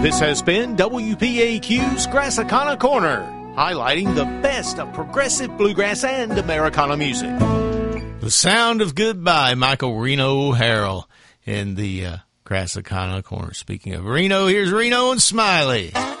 This has been WPAQ's Grassicana Corner, highlighting the best of progressive bluegrass and Americana music. The sound of goodbye, Michael Reno Harrell in the Grassicana Corner. Speaking of Reno, here's Reno and Smiley.